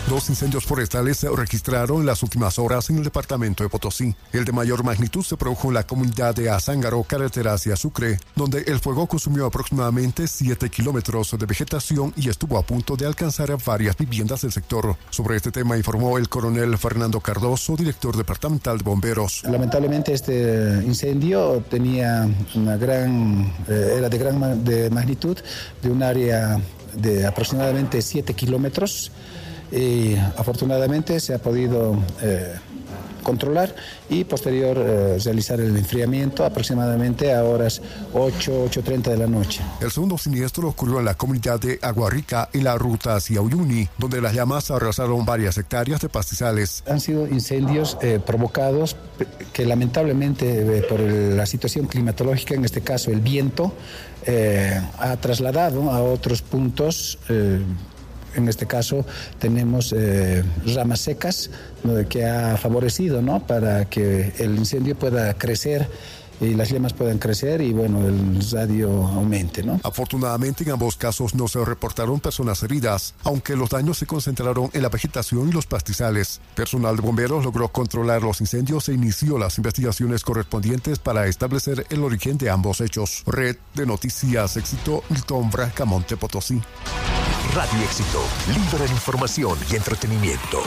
2 incendios forestales se registraron en las últimas horas en el departamento de Potosí. El de mayor magnitud se produjo en la comunidad de Azángaro, carretera hacia Sucre, donde el fuego consumió aproximadamente 7 kilómetros de vegetación y estuvo a punto de alcanzar a varias viviendas del sector. Sobre este tema informó el coronel Fernando Cardoso, director departamental de bomberos. Lamentablemente este incendio tenía era de magnitud, de un área de aproximadamente 7 kilómetros y afortunadamente se ha podido controlar y posterior realizar el enfriamiento aproximadamente a horas 8:30 de la noche. El segundo siniestro ocurrió en la comunidad de Aguarica, en la ruta hacia Uyuni, donde las llamas arrasaron varias hectáreas de pastizales. Han sido incendios provocados que lamentablemente por la situación climatológica, en este caso el viento, ha trasladado a otros puntos. En este caso tenemos ramas secas, que ha favorecido, ¿no?, para que el incendio pueda crecer y las llamas puedan crecer y bueno, el radio aumente, ¿no? Afortunadamente en ambos casos no se reportaron personas heridas, aunque los daños se concentraron en la vegetación y los pastizales. Personal de bomberos logró controlar los incendios e inició las investigaciones correspondientes para establecer el origen de ambos hechos. Red de Noticias Éxito, Milton Bracamonte, Potosí. Radio Éxito, líder en información y entretenimiento.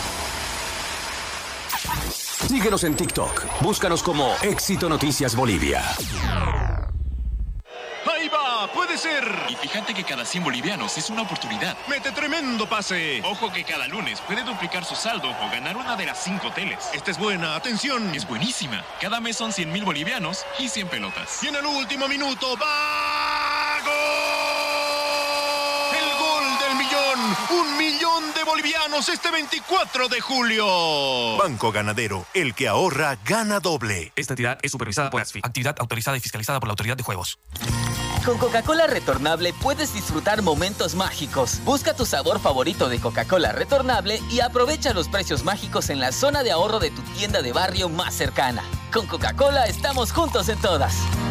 Síguenos en TikTok. Búscanos como Éxito Noticias Bolivia. ¡Ahí va! ¡Puede ser! Y fíjate que cada 100 bolivianos es una oportunidad. ¡Mete tremendo pase! Ojo que cada lunes puede duplicar su saldo o ganar una de las 5 teles. Esta es buena, atención. Es buenísima. Cada mes son 100,000 bolivianos y 100 pelotas. Y en el último minuto, ¡va! ¡Gol! ¡El gol del millón! ¡1 millón de bolivianos este 24 de julio! Banco Ganadero, el que ahorra, gana doble. Esta entidad es supervisada por ASFI, actividad autorizada y fiscalizada por la Autoridad de Juegos. Con Coca-Cola Retornable puedes disfrutar momentos mágicos. Busca tu sabor favorito de Coca-Cola Retornable y aprovecha los precios mágicos en la zona de ahorro de tu tienda de barrio más cercana. Con Coca-Cola estamos juntos en todas.